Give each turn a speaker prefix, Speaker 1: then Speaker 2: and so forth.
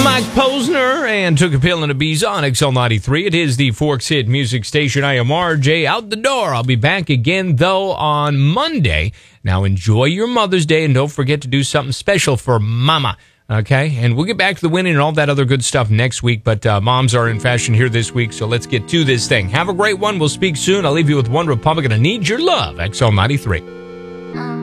Speaker 1: Mike Posner and Took a Pill and a Bees on XL93. It is the Forks Hit Music Station. I am RJ out the door. I'll be back again, though, on Monday. Now, enjoy your Mother's Day, and don't forget to do something special for Mama, okay? And we'll get back to the winning and all that other good stuff next week, but moms are in fashion here this week, so let's get to this thing. Have a great one. We'll speak soon. I'll leave you with One Republic, and I need your love. XL93.